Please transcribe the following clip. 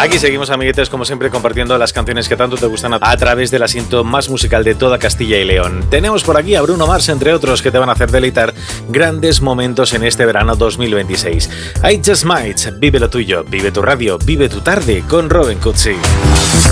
Aquí seguimos, amiguetes, como siempre, compartiendo las canciones que tanto te gustan a través del asiento más musical de toda Castilla y León. Tenemos por aquí a Bruno Mars, entre otros, que te van a hacer deleitar grandes momentos en este verano 2026. I Just Might, vive lo tuyo, vive tu radio, vive tu tarde con Robin Cutsi.